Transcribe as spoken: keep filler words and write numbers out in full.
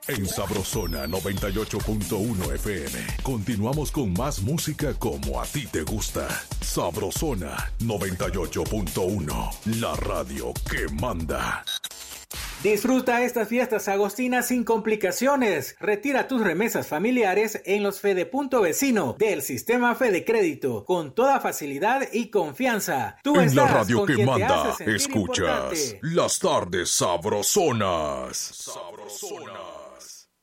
En Sabrosona noventa y ocho punto uno F M. Continuamos con más música como a ti te gusta. Sabrosona noventa y ocho punto uno. La radio que manda. Disfruta estas fiestas agostinas sin complicaciones. Retira tus remesas familiares en los Fede Punto Vecino del sistema Fede Crédito con toda facilidad y confianza. Tú en estás la radio con que quien te manda, hace sentir escuchas importante. las tardes sabrosonas. Sabrosonas.